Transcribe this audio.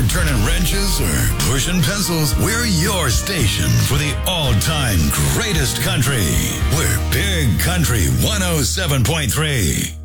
you're turning wrenches or pushing pencils, we're your station for the all-time greatest country. We're Big Country 107.3.